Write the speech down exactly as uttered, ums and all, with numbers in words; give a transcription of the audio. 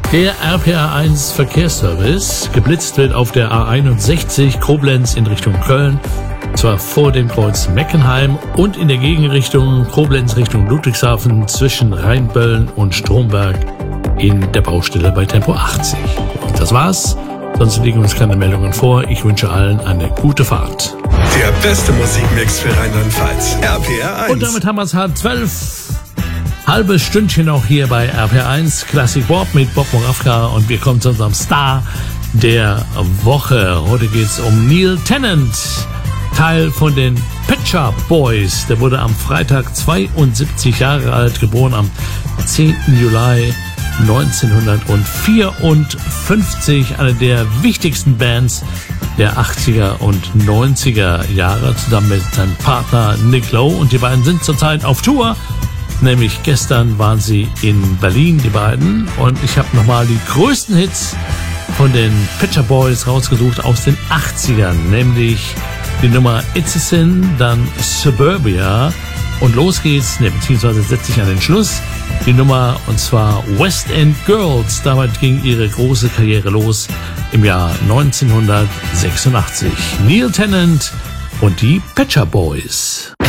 Der R P R eins Verkehrsservice. Geblitzt wird auf der A einundsechzig Koblenz in Richtung Köln. Zwar vor dem Kreuz Meckenheim und in der Gegenrichtung Koblenz Richtung Ludwigshafen zwischen Rheinböllen und Stromberg in der Baustelle bei Tempo achtzig. Und das war's. Sonst liegen uns keine Meldungen vor. Ich wünsche allen eine gute Fahrt. Der beste Musikmix für Rheinland-Pfalz. R P R eins. Und damit haben wir es halb zwölf. Halbes Stündchen auch hier bei R P R eins Classic Bob mit Bob Moravka. Und wir kommen zu unserem Star der Woche. Heute geht's um Neil Tennant. Teil von den Pet Shop Boys. Der wurde am Freitag zweiundsiebzig Jahre alt, geboren am zehnten Juli neunzehnhundertvierundfünfzig. Eine der wichtigsten Bands der achtziger und neunziger Jahre, zusammen mit seinem Partner Nick Lowe. Und die beiden sind zurzeit auf Tour. Nämlich gestern waren sie in Berlin, die beiden. Und ich habe nochmal die größten Hits von den Pet Shop Boys rausgesucht aus den achtzigern. Nämlich die Nummer It's a Sin, dann Suburbia. Und los geht's, ne, beziehungsweise setze ich an den Schluss, die Nummer, und zwar West End Girls. Damit ging ihre große Karriere los im Jahr neunzehnhundertsechsundachtzig. Neil Tennant und die Pet Shop Boys.